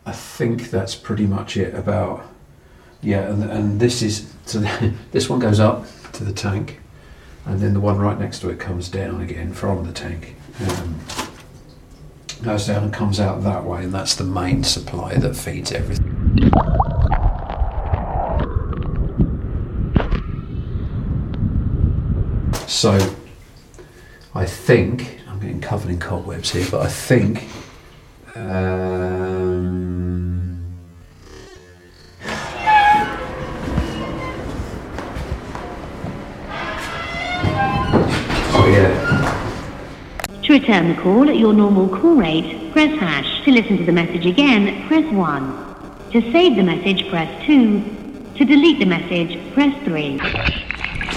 I think that's pretty much it about, yeah, and this is, so this one goes up to the tank, and then the one right next to it comes down again from the tank. Goes down and comes out that way, and that's the main supply that feeds everything. So I think, I'm getting covered in cobwebs here, but I think To return the call at your normal call rate, press hash. To listen to the message again, press 1. To save the message, press 2. To delete the message, press 3.